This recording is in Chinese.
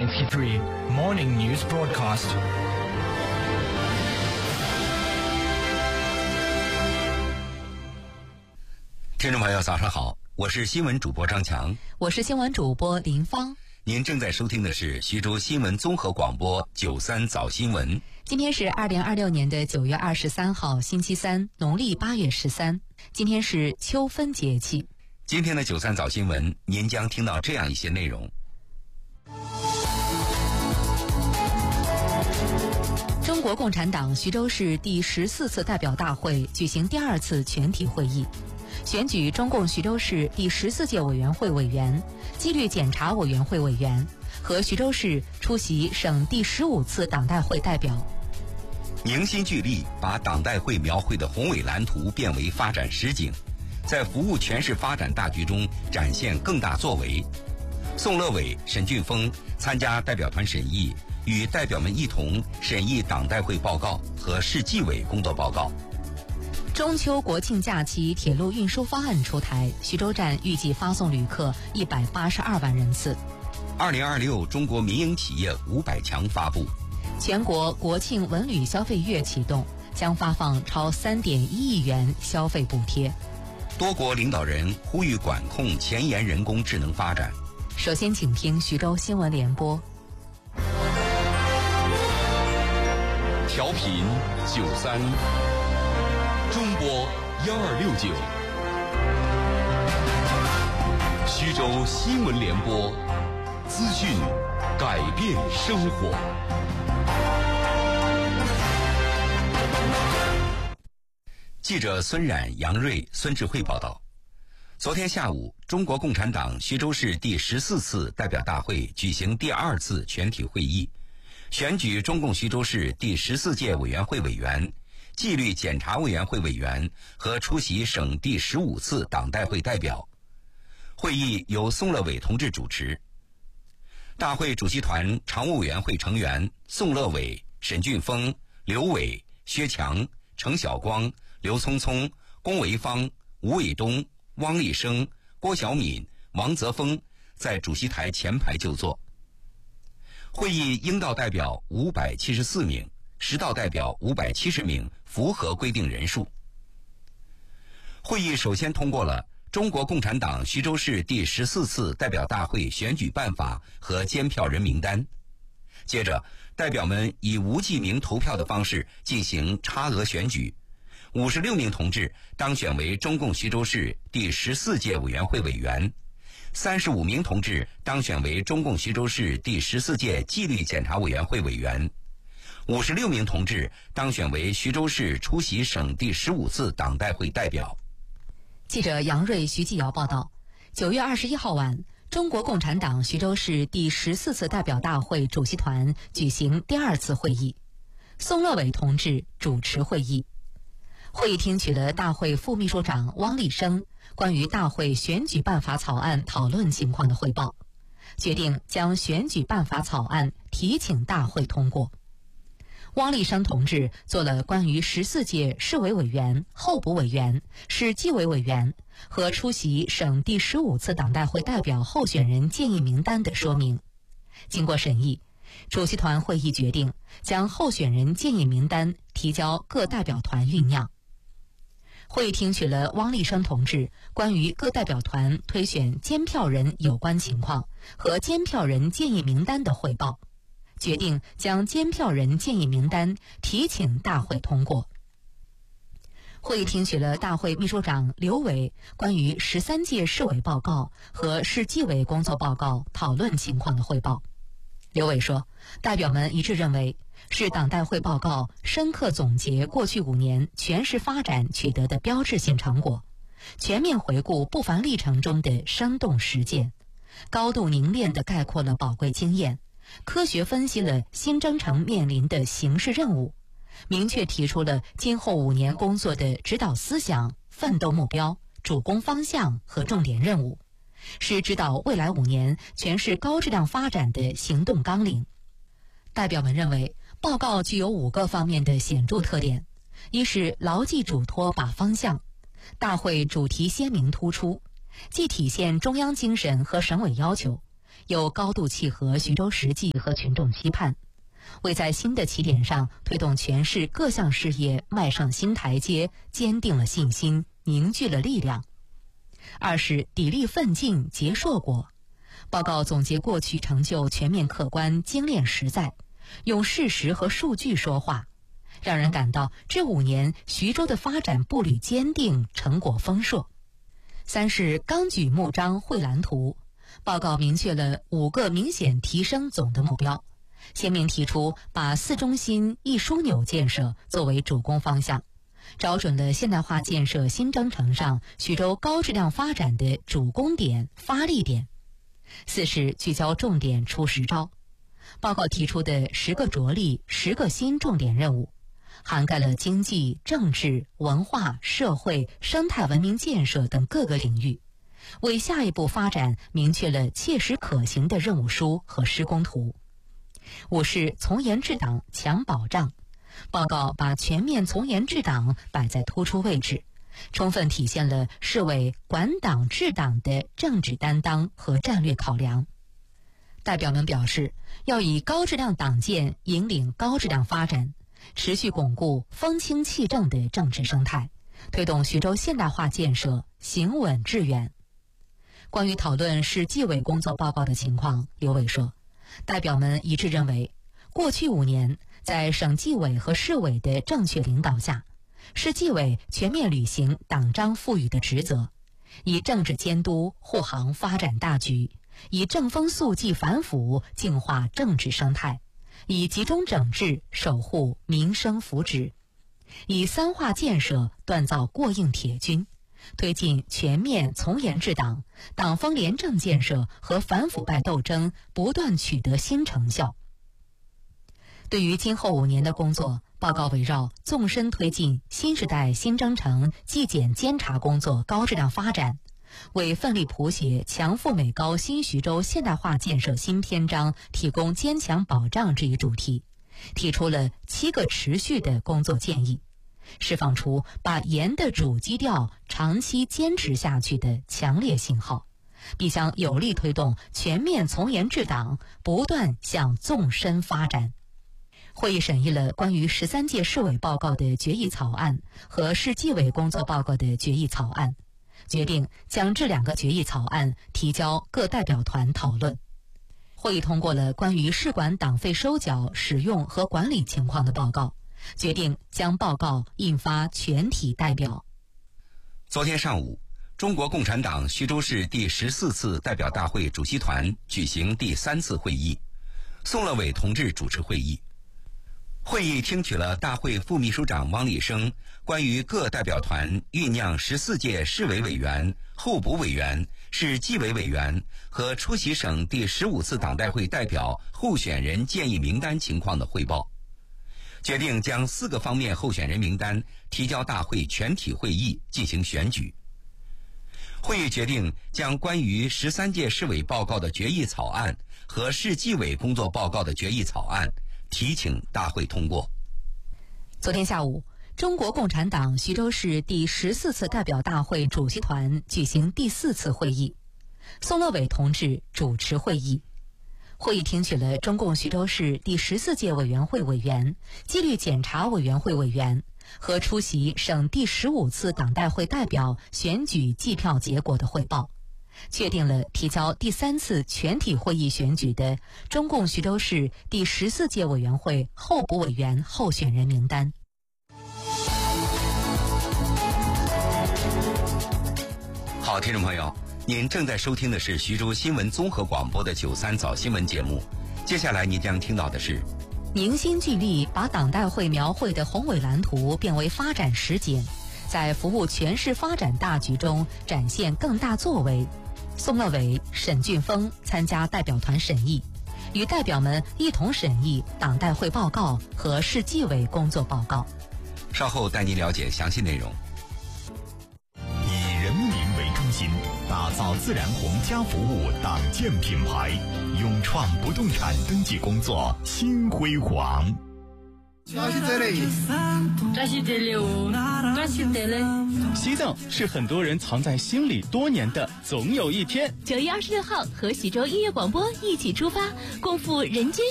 2023 Morning News Broadcast. 听众朋友早上好，我是新闻主播张强， 我是新闻主播林芳。 您正在收听的是徐州新闻综合广播93早新闻。 今天是2026年的9月23号星期三，农历8月13，今天是秋分节气。 今天的93早新闻您将听到这样一些内容。 中国共产党徐州市第14次代表大会举行第2次全体会议，选举中共徐州市第14届委员会委员、纪律检查委员会委员和徐州市出席省第15次党代会代表。 凝心聚力，把党代会描绘的宏伟蓝图变为发展实景，在服务全市发展大局中展现更大作为。宋乐伟、沈俊峰参加代表团审议，与代表们一同审议党代会报告和市纪委工作报告。 中秋国庆假期铁路运输方案出台，徐州站预计发送旅客182万人次。 2026中国民营企业500强发布。 全国国庆文旅消费月启动，将发放超3.1亿元消费补贴。 多国领导人呼吁管控前沿人工智能发展。 首先请听徐州新闻联播。 调频93，中波1269，徐州新闻联播，资讯改变生活。 记者孙冉、杨瑞、孙智慧报道。昨天下午，中国共产党徐州市第14次代表大会举行第2次全体会议，选举中共徐州市第14届委员会委员、纪律检查委员会委员和出席省第15次党代会代表。会议由宋乐伟同志主持。大会主席团常务委员会成员宋乐伟、沈俊峰、刘伟、薛强、程晓光、刘聪聪、龚维芳、吴伟东、汪立生、郭晓敏、王泽峰在主席台前排就座。会议应到代表574名，实到代表570名，符合规定人数。会议首先通过了中国共产党徐州市第14次代表大会选举办法和监票人名单。接着，代表们以无记名投票的方式进行差额选举，56名同志当选为中共徐州市第14届委员会委员，35名同志当选为中共徐州市第14届纪律检查委员会委员，56名同志当选为徐州市出席省第15次党代会代表。 记者杨瑞、徐继尧报道，9月21号晚，中国共产党徐州市第14次代表大会主席团举行第2次会议，宋乐伟同志主持会议。会议听取了大会副秘书长汪立生关于大会选举办法草案讨论情况的汇报，决定将选举办法草案提请大会通过。汪立生同志做了关于14届市委委员、候补委员、市纪委委员和出席省第15次党代会代表候选人建议名单的说明。经过审议，主席团会议决定将候选人建议名单提交各代表团酝酿。会议听取了汪立生同志关于各代表团推选监票人有关情况和监票人建议名单的汇报，决定将监票人建议名单提请大会通过。会议听取了大会秘书长刘伟关于13届市委报告和市纪委工作报告讨论情况的汇报。刘伟说，代表们一致认为，市党代会报告深刻总结过去5年全市发展取得的标志性成果，全面回顾不凡历程中的生动实践，高度凝练地概括了宝贵经验，科学分析了新征程面临的形势任务，明确提出了今后5年工作的指导思想、奋斗目标、主攻方向和重点任务，是指导未来5年全市高质量发展的行动纲领。代表们认为，报告具有5个方面的显著特点：一是牢记嘱托把方向，大会主题鲜明突出，既体现中央精神和省委要求， 又高度契合徐州实际和群众期盼，为在新的起点上推动全市各项事业迈上新台阶坚定了信心，凝聚了力量。二是砥砺奋进结硕果。报告总结过去成就全面客观、精炼实在，用事实和数据说话，让人感到这5年徐州的发展步履坚定，成果丰硕。三是纲举目张绘蓝图。报告明确了5个明显提升总的目标，鲜明提出把4中心1枢纽建设作为主攻方向，找准了现代化建设新征程上徐州高质量发展的主攻点、发力点。4是聚焦重点出实招。报告提出的10个着力、10个新重点任务，涵盖了经济、政治、文化、社会、生态文明建设等各个领域，为下一步发展明确了切实可行的任务书和施工图。5是从严治党、强保障。报告把全面从严治党摆在突出位置，充分体现了市委管党治党的政治担当和战略考量。代表们表示，要以高质量党建引领高质量发展，持续巩固风清气正的政治生态，推动徐州现代化建设行稳致远。关于讨论市纪委工作报告的情况，刘伟说，代表们一致认为，过去5年，在省纪委和市委的正确领导下，市纪委全面履行党章赋予的职责，以政治监督护航发展大局，以正风肃纪反腐净化政治生态，以集中整治守护民生福祉，以3化建设锻造过硬铁军，推进全面从严治党、党风廉政建设和反腐败斗争不断取得新成效。对于今后5年的工作，报告围绕纵深推进新时代新征程纪检监察工作高质量发展，为奋力谱写强富美高新徐州现代化建设新篇章提供坚强保障这一主题，提出了7个持续的工作建议，释放出把严的主基调长期坚持下去的强烈信号，必将有力推动全面从严治党不断向纵深发展。会议审议了关于13届市委报告的决议草案和市纪委工作报告的决议草案，决定将这2个决议草案提交各代表团讨论。会议通过了关于市管党费收缴、使用和管理情况的报告，决定将报告印发全体代表。 昨天上午，中国共产党徐州市第14次代表大会主席团举行第3次会议，宋乐伟同志主持会议。会议听取了大会副秘书长汪立生关于各代表团酝酿14届市委委员、候补委员、市纪委委员和出席省第15次党代会代表候选人建议名单情况的汇报，决定将4个方面候选人名单提交大会全体会议进行选举。会议决定将关于13届市委报告的决议草案和市纪委工作报告的决议草案提请大会通过。 昨天下午，中国共产党徐州市第14次代表大会主席团举行第4次会议，宋乐伟同志主持会议。会议听取了中共徐州市第14届委员会委员、纪律检查委员会委员和出席省第15次党代会代表选举计票结果的汇报，确定了提交第3次全体会议选举的中共徐州市第14届委员会候补委员候选人名单。 好，听众朋友，您正在收听的是徐州新闻综合广播的93早新闻节目。接下来您将听到的是： 凝心聚力，把党代会描绘的宏伟蓝图变为发展实践，在服务全市发展大局中展现更大作为。宋乐伟、沈俊峰参加代表团审议，与代表们一同审议党代会报告和市纪委工作报告。 稍后带您了解详细内容。 以人民为中心，打造自然红家服务党建品牌，勇创不动产登记工作新辉煌。 西藏是很多人藏在心里多年的总有一天。 9月26号和徐州音乐广播一起出发，共赴人间